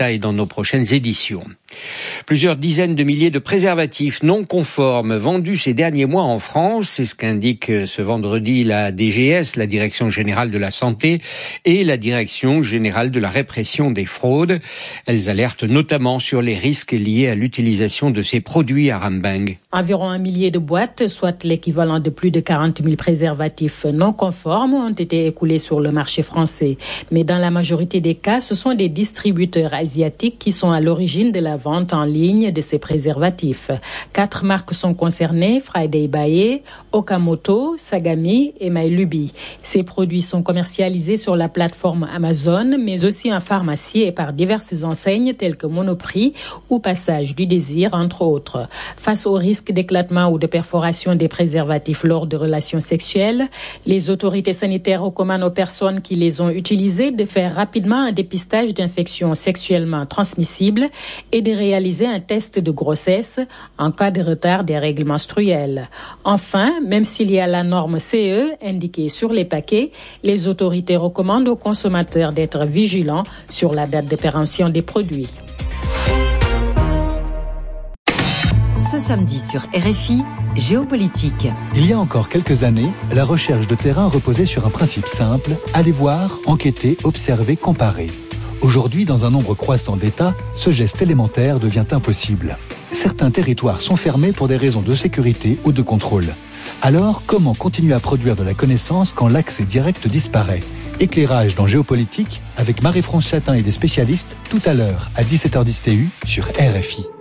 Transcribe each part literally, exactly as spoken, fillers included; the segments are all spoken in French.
détails dans nos prochaines éditions. Plusieurs dizaines de milliers de préservatifs non conformes vendus ces derniers mois en France, c'est ce qu'indique ce vendredi la D G S, la Direction générale de la santé, et la Direction générale de la répression des fraudes. Elles alertent notamment sur les risques liés à l'utilisation de ces produits à Rambang. Environ un millier de boîtes, soit l'équivalent de plus de quarante mille préservatifs non conformes, ont été écoulés sur le marché français. Mais dans la majorité des cas, ce sont des distributeurs asiatiques qui sont à l'origine de la vente en ligne de ces préservatifs. Quatre marques sont concernées, Friday Bae, Okamoto, Sagami et Mylubi. Ces produits sont commercialisés sur la plateforme Amazon, mais aussi en pharmacie et par diverses enseignes telles que Monoprix ou Passage du Désir, entre autres. Face au risque d'éclatement ou de perforation des préservatifs lors de relations sexuelles, les autorités sanitaires recommandent aux personnes qui les ont utilisés de faire rapidement un dépistage d'infections sexuellement transmissibles et de réaliser un test de grossesse en cas de retard des règles menstruelles. Enfin, même s'il y a la norme C E indiquée sur les paquets, les autorités recommandent aux consommateurs d'être vigilants sur la date de péremption des produits. Ce samedi sur R F I, Géopolitique. Il y a encore quelques années, la recherche de terrain reposait sur un principe simple, aller voir, enquêter, observer, comparer. Aujourd'hui, dans un nombre croissant d'États, ce geste élémentaire devient impossible. Certains territoires sont fermés pour des raisons de sécurité ou de contrôle. Alors, comment continuer à produire de la connaissance quand l'accès direct disparaît ? Éclairage dans Géopolitique avec Marie-France Chatin et des spécialistes tout à l'heure à dix-sept heures dix T U sur R F I.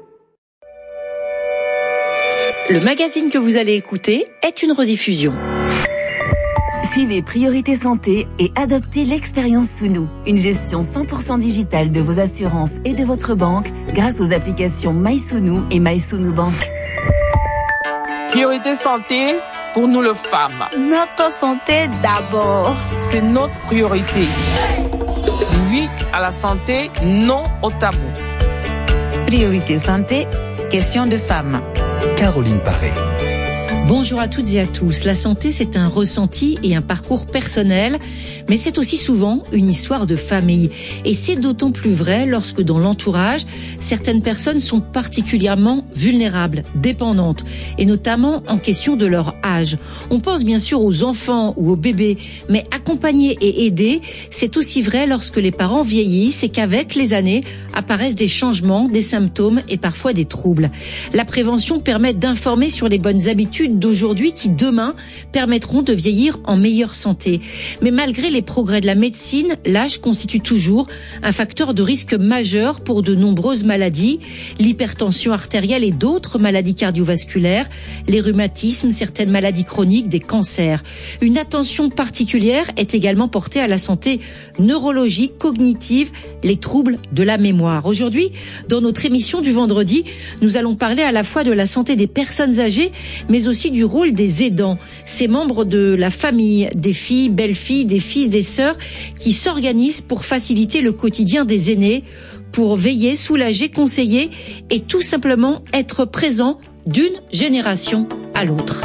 Le magazine que vous allez écouter est une rediffusion. Suivez Priorité Santé et adoptez l'expérience Sous-nous, une gestion cent pour cent digitale de vos assurances et de votre banque grâce aux applications MySounou et MySounou Bank. Priorité Santé pour nous les femmes. Notre santé d'abord. C'est notre priorité. Oui à la santé, non au tabou. Priorité Santé, question de femmes. Caroline Paré. Bonjour à toutes et à tous. La santé, c'est un ressenti et un parcours personnel, mais c'est aussi souvent une histoire de famille. Et c'est d'autant plus vrai lorsque dans l'entourage, certaines personnes sont particulièrement vulnérables, dépendantes, et notamment en question de leur âge. On pense bien sûr aux enfants ou aux bébés, mais accompagner et aider, c'est aussi vrai lorsque les parents vieillissent et qu'avec les années apparaissent des changements, des symptômes et parfois des troubles. La prévention permet d'informer sur les bonnes habitudes d'aujourd'hui qui demain permettront de vieillir en meilleure santé. Mais malgré les progrès de la médecine, l'âge constitue toujours un facteur de risque majeur pour de nombreuses maladies, l'hypertension artérielle et d'autres maladies cardiovasculaires, les rhumatismes, certaines maladies chroniques, des cancers. Une attention particulière est également portée à la santé neurologique, cognitive, les troubles de la mémoire. Aujourd'hui, dans notre émission du vendredi, nous allons parler à la fois de la santé des personnes âgées, mais aussi du rôle des aidants, ces membres de la famille, des filles, belles-filles, des fils, des sœurs, qui s'organisent pour faciliter le quotidien des aînés, pour veiller, soulager, conseiller et tout simplement être présent d'une génération à l'autre.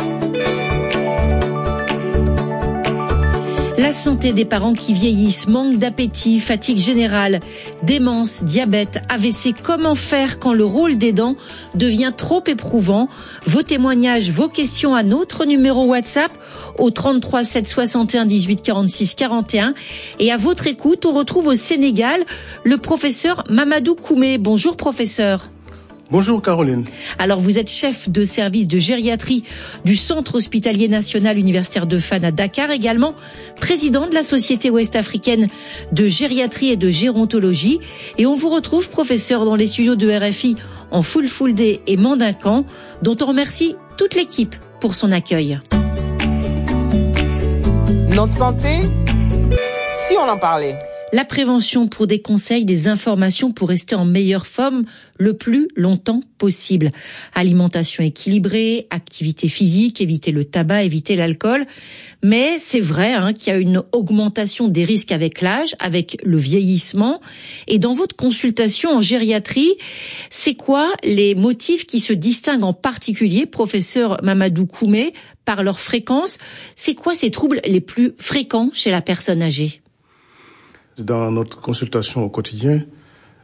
La santé des parents qui vieillissent, manque d'appétit, fatigue générale, démence, diabète, A V C, comment faire quand le rôle d'aidant devient trop éprouvant? Vos témoignages, vos questions à notre numéro WhatsApp au trente-trois sept soixante et un dix-huit quarante-six quarante et un. Et à votre écoute, on retrouve au Sénégal le professeur Mamadou Koumé. Bonjour professeur. Bonjour Caroline. Alors vous êtes chef de service de gériatrie du Centre hospitalier national universitaire de Fann à Dakar, également président de la Société ouest-africaine de gériatrie et de gérontologie. Et on vous retrouve professeur dans les studios de R F I en Full Full Day et Mandincan, dont on remercie toute l'équipe pour son accueil. Notre santé, si on en parlait. La prévention pour des conseils, des informations pour rester en meilleure forme le plus longtemps possible. Alimentation équilibrée, activité physique, éviter le tabac, éviter l'alcool. Mais c'est vrai hein, qu'il y a une augmentation des risques avec l'âge, avec le vieillissement. Et dans votre consultation en gériatrie, c'est quoi les motifs qui se distinguent en particulier, professeur Mamadou Koumé, par leur fréquence? C'est quoi ces troubles les plus fréquents chez la personne âgée? Dans notre consultation au quotidien,